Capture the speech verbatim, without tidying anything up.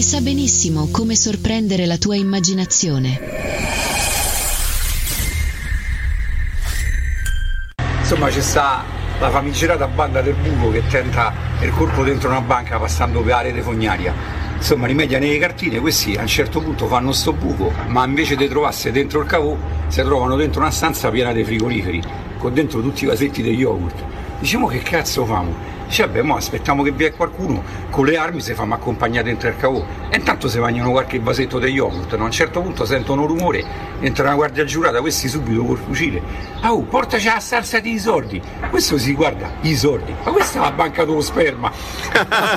sa benissimo come sorprendere la tua immaginazione. Insomma, c'è sta la famigerata banda del buco che tenta il colpo dentro una banca passando per la rete fognaria. Insomma, rimedia nelle cartine, questi a un certo punto fanno sto buco, ma invece di trovarsi dentro il cavò, si trovano dentro una stanza piena di frigoriferi, con dentro tutti i vasetti degli yogurt. Diciamo, che cazzo famo? Dice, vabbè, mo aspettiamo che vi è qualcuno con le armi, se fammo accompagnare dentro il cavò. E intanto si mangiano qualche vasetto degli yogurt, no? A un certo punto sentono rumore, entra una guardia giurata, questi subito col fucile. Ah, oh, portaci la stanza di soldi. Questo si guarda, i soldi. Ma questa è la banca dello sperma.